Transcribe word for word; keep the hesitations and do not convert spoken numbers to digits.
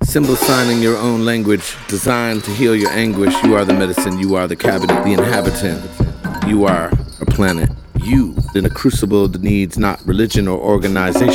Symbol signing your own language, designed to heal your anguish. You are the medicine, you are the cabinet, the inhabitant. You are a planet. You, in a crucible that needs not religion or organization.